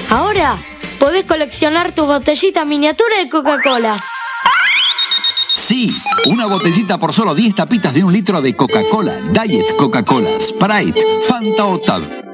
Ahora podés coleccionar tu botellita miniatura de Coca-Cola. Sí, una botellita por solo 10 tapitas de 1 litro de Coca-Cola, Diet Coca-Cola, Sprite, Fanta o Tab.